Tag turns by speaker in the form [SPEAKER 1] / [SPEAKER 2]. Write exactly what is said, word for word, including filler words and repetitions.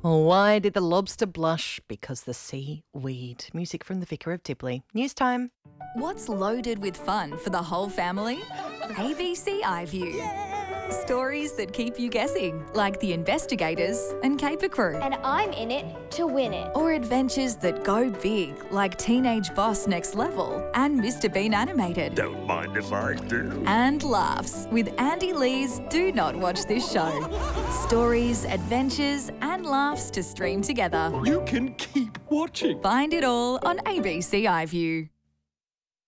[SPEAKER 1] Why did the lobster blush? Because the seaweed. Music from The Vicar of Dibley. News time.
[SPEAKER 2] What's loaded with fun for the whole family? A B C iView. Stories that keep you guessing, like The Investigators and Caper Crew.
[SPEAKER 3] And I'm in it to win it.
[SPEAKER 2] Or adventures that go big, like Teenage Boss Next Level and Mister Bean Animated.
[SPEAKER 4] Don't mind if I do.
[SPEAKER 2] And laughs with Andy Lee's Do Not Watch This Show. Stories, adventures and laughs to stream together.
[SPEAKER 4] You can keep watching.
[SPEAKER 2] Find it all on A B C iView.